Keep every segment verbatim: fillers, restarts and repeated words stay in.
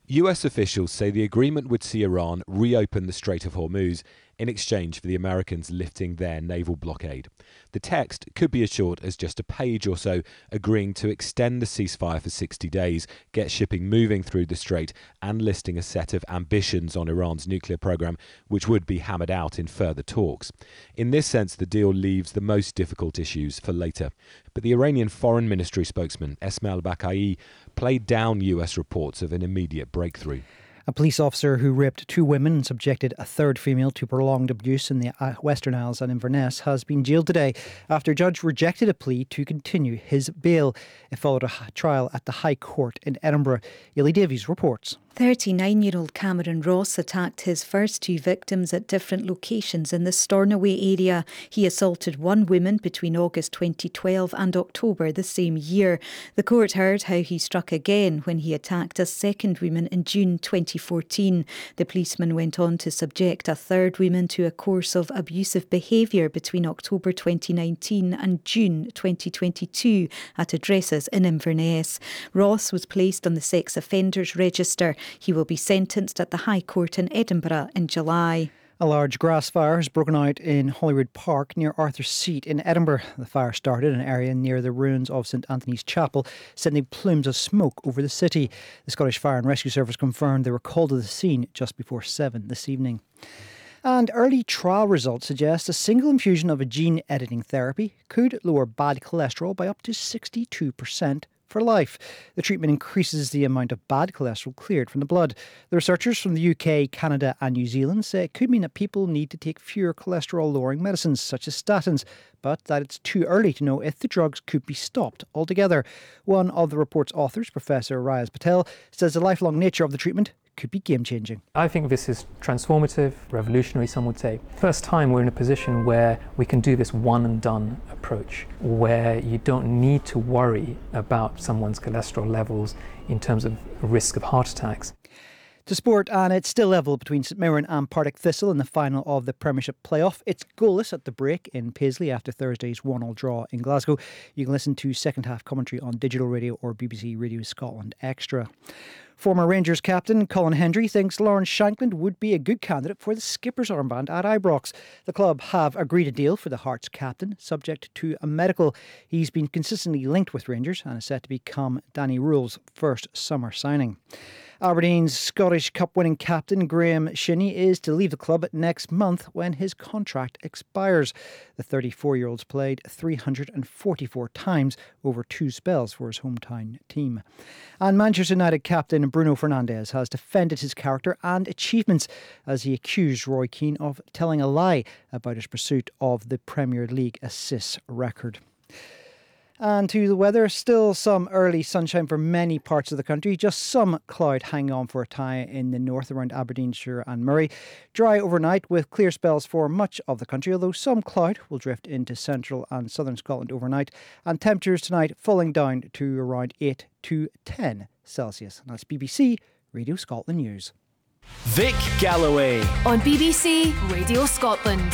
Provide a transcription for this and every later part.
U S officials say the agreement would see Iran reopen the Strait of Hormuz in exchange for the Americans lifting their naval blockade. The text could be as short as just a page or so, agreeing to extend the ceasefire for sixty days, get shipping moving through the strait, and listing a set of ambitions on Iran's nuclear program, which would be hammered out in further talks. In this sense, the deal leaves the most difficult issues for later. But the Iranian Foreign Ministry spokesman, Esmail Bakai, played down U S reports of an immediate breakthrough. A police officer who raped two women and subjected a third female to prolonged abuse in the Western Isles and Inverness has been jailed today after a judge rejected a plea to continue his bail. It followed a trial at the High Court in Edinburgh. Ailey Davies reports. thirty-nine-year-old Cameron Ross attacked his first two victims at different locations in the Stornoway area. He assaulted one woman between August twenty twelve and October the same year. The court heard how he struck again when he attacked a second woman in June twenty fourteen. The policeman went on to subject a third woman to a course of abusive behaviour between October twenty nineteen and June twenty twenty-two at addresses in Inverness. Ross was placed on the sex offenders register. He will be sentenced at the High Court in Edinburgh in July. A large grass fire has broken out in Holyrood Park near Arthur's Seat in Edinburgh. The fire started in an area near the ruins of St Anthony's Chapel, sending plumes of smoke over the city. The Scottish Fire and Rescue Service confirmed they were called to the scene just before seven this evening. And early trial results suggest a single infusion of a gene editing therapy could lower bad cholesterol by up to sixty-two percent. For life. The treatment increases the amount of bad cholesterol cleared from the blood. The researchers from the U K, Canada and New Zealand say it could mean that people need to take fewer cholesterol-lowering medicines such as statins, but that it's too early to know if the drugs could be stopped altogether. One of the report's authors, Professor Riaz Patel, says the lifelong nature of the treatment could be game-changing. I think this is transformative, revolutionary, some would say. First time we're in a position where we can do this one-and-done approach, where you don't need to worry about someone's cholesterol levels in terms of risk of heart attacks. To sport, and it's still level between St Mirren and Partick Thistle in the final of the Premiership playoff. It's goalless at the break in Paisley after Thursday's one all draw in Glasgow. You can listen to second half commentary on digital radio or B B C Radio Scotland Extra. Former Rangers captain Colin Hendry thinks Lawrence Shankland would be a good candidate for the skipper's armband at Ibrox. The club have agreed a deal for the Hearts captain, subject to a medical. He's been consistently linked with Rangers and is set to become Danny Rule's first summer signing. Aberdeen's Scottish Cup winning captain Graham Shinney is to leave the club next month when his contract expires. The thirty-four-year-old's played three hundred forty-four times over two spells for his hometown team. And Manchester United captain Bruno Fernandes has defended his character and achievements as he accused Roy Keane of telling a lie about his pursuit of the Premier League assists record. And to the weather, still some early sunshine for many parts of the country. Just some cloud hanging on for a time in the north around Aberdeenshire and Murray. Dry overnight with clear spells for much of the country, although some cloud will drift into central and southern Scotland overnight. And temperatures tonight falling down to around eight to ten Celsius. And that's B B C Radio Scotland News. Vic Galloway on B B C Radio Scotland.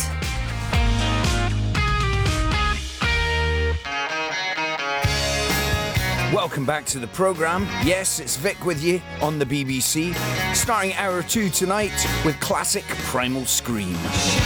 Welcome back to the programme. Yes, it's Vic with you on the B B C. Starting hour two tonight with classic Primal Scream.